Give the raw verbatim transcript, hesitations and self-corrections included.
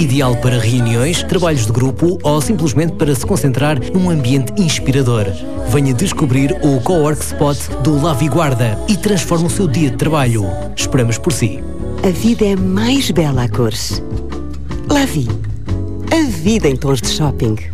Ideal para reuniões, trabalhos de grupo ou simplesmente para se concentrar num ambiente inspirador. Venha descobrir o Cowork Spot do La Viguarda e transforme o seu dia de trabalho. Esperamos por si. A vida é mais bela a cores. La Vie. A vida em tons de shopping.